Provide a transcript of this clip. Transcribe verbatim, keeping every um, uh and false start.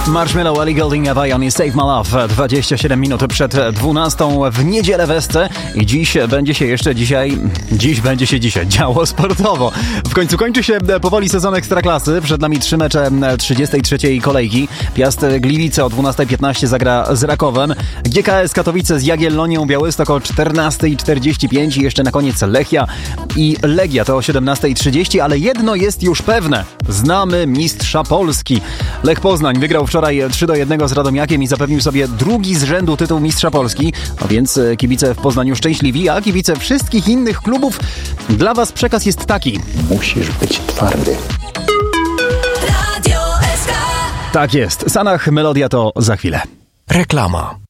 Marshmello, Ellie Goulding, Evian i Save My Love. dwadzieścia siedem minut przed dwunastą w niedzielę w Esce i dziś będzie się jeszcze dzisiaj, dziś będzie się dzisiaj działo sportowo. W końcu kończy się powoli sezon Ekstraklasy. Przed nami trzy mecze trzydziestej trzeciej kolejki. Piast Gliwice o dwunasta piętnaście zagra z Rakowem. G K S Katowice z Jagiellonią, Białystok o czternasta czterdzieści pięć i jeszcze na koniec Lechia i Legia to o siedemnasta trzydzieści, ale jedno jest już pewne. Znamy mistrza Polski. Lech Poznań wygrał wczoraj trzy do jednego z Radomiakiem i zapewnił sobie drugi z rzędu tytuł mistrza Polski, a więc kibice w Poznaniu szczęśliwi, a kibice wszystkich innych klubów. Dla was przekaz jest taki. Musisz być twardy. Tak jest. Sanach Melodia to za chwilę. Reklama.